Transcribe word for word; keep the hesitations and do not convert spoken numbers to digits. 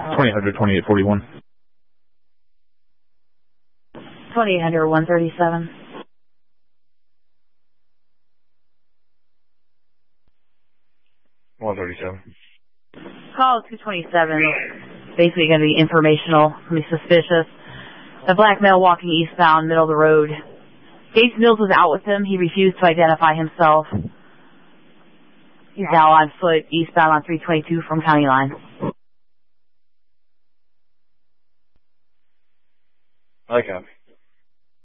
twenty-eight hundred, twenty-eight forty-one. twenty-eight hundred, one thirty-seven. one thirty-seven. Call two twenty-seven. Basically going to be informational. Be suspicious. A black male walking eastbound, middle of the road. Gates Mills was out with him. He refused to identify himself. He's now on foot, eastbound on three twenty-two from County Line. I copy.